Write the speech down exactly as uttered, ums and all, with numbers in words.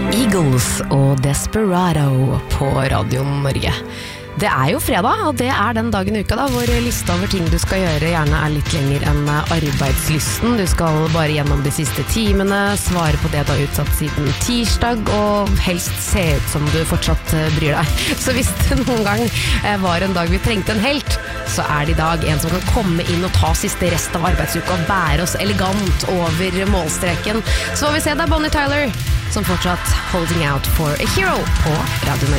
Eagles og Desperado på Radio Norge. Det er jo fredag, og det er den dagen i uka da, hvor lista over ting du skal gjøre gjerne er litt lenger enn arbeidslysten. Du skal bare gjennom de siste timene, svare på det du har utsatt siden tirsdag, og helst se ut som du fortsatt bryr deg. Så hvis det noen gang var en dag vi trengte en helt, så er det i dag en som kan komme inn og ta siste rest av arbeidsuka og bære oss elegant over målstreken. Så får vi se, det er Bonnie Tyler som fortsatt holding out for a hero på Radio Norge.